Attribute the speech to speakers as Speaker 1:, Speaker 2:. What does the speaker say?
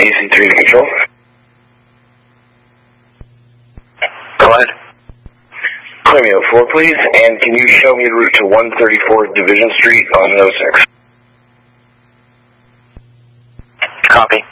Speaker 1: AC3 to control.
Speaker 2: Go ahead.
Speaker 1: Clear me 04, please, and can you show me the route to 134 Division Street on 06?
Speaker 2: Copy.